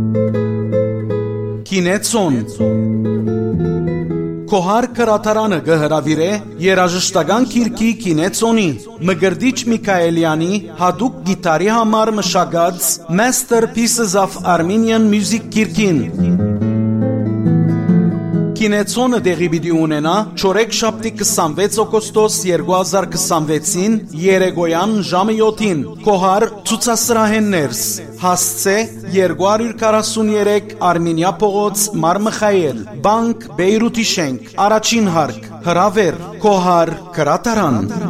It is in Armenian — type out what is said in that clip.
Կինեցոն Կոհար կրատարանը գհրավիրե երաժշտական կիրքի կինեցոնի Մգրդիչ Միքայելյանի հադուկ գիտարի համար մշակած Masterpieces of Armenian Music կիրքին Կինեցոնը դեղի պիտի ունենա չորեքշաբթի 26 օգոստոս 2026-ին երեկոյան ժամը 7-ին Կոհար ցուցասրահեններս հասցե 243 Արմենիա փողոց Մարմխայել Բանկ Բեյրութի շենք առաջին հարկ հրավեր Կոհար կրատարան